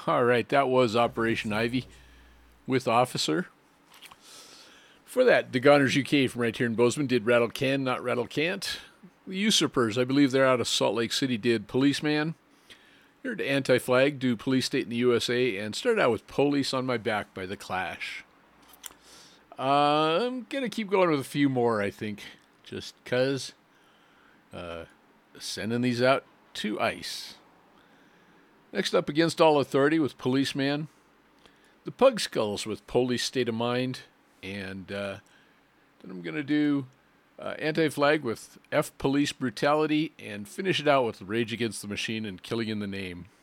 All right, that was Operation Ivy with Officer. For that, the Goners UK from right here in Bozeman did Rattle Can, Not Rattle Can't. The Usurpers, I believe they're out of Salt Lake City, did Policeman. You heard Anti-Flag do Police State in the USA, and started out with Police on My Back by The Clash. I'm going to keep going with a few more, I think, just because. Sending these out to ice. Next up, Against All Authority with Policeman. The Pug Skulls with Police State of Mind. And then I'm going to do Anti-Flag with F Police Brutality. And finish it out with Rage Against the Machine and Killing in the Name.